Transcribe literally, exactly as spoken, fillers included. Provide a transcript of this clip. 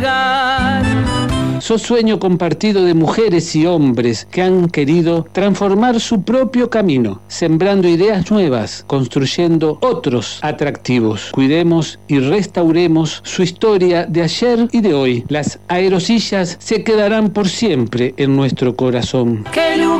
Sos sueño compartido de mujeres y hombres que han querido transformar su propio camino, sembrando ideas nuevas, construyendo otros atractivos. Cuidemos y restauremos su historia de ayer y de hoy. Las aerosillas se quedarán por siempre en nuestro corazón. ¿Qué lugar